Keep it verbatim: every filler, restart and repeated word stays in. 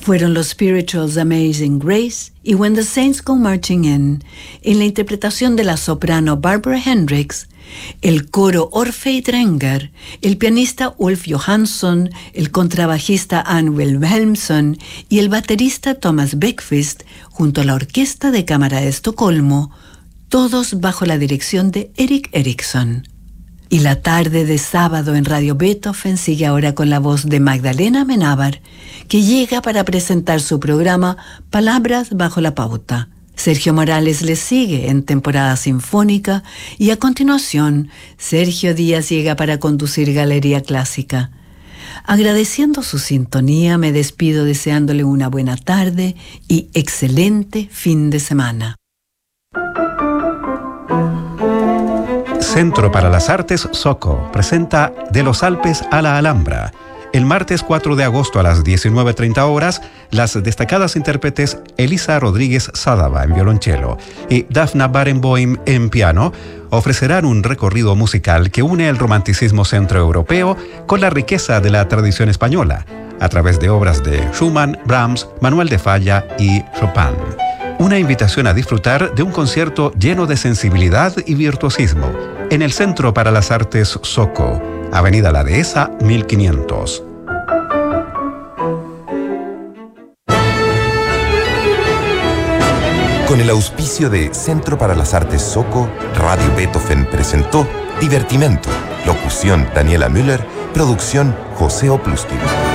fueron los Spirituals Amazing Grace y When the Saints Go Marching In, en la interpretación de la soprano Barbara Hendricks, el coro Orfei Drenger, el pianista Ulf Johansson, el contrabajista Ann Wilhelmsson y el baterista Thomas Beckfist, junto a la Orquesta de Cámara de Estocolmo, todos bajo la dirección de Erik Eriksson. Y la tarde de sábado en Radio Beethoven sigue ahora con la voz de Magdalena Amenábar, que llega para presentar su programa Palabras bajo la pauta. Sergio Morales le sigue en temporada sinfónica y a continuación Sergio Díaz llega para conducir Galería Clásica. Agradeciendo su sintonía, me despido deseándole una buena tarde y excelente fin de semana. Centro para las Artes SOCO presenta De los Alpes a la Alhambra. El martes cuatro de agosto a las diecinueve treinta horas, las destacadas intérpretes Elisa Rodríguez Sádava en violonchelo y Dafna Barenboim en piano ofrecerán un recorrido musical que une el romanticismo centroeuropeo con la riqueza de la tradición española, a través de obras de Schumann, Brahms, Manuel de Falla y Chopin. Una invitación a disfrutar de un concierto lleno de sensibilidad y virtuosismo en el Centro para las Artes SOCO, Avenida La Dehesa mil quinientos. Con el auspicio de Centro para las Artes SOCO, Radio Beethoven presentó Divertimento. Locución Daniela Müller, producción José Opluskin.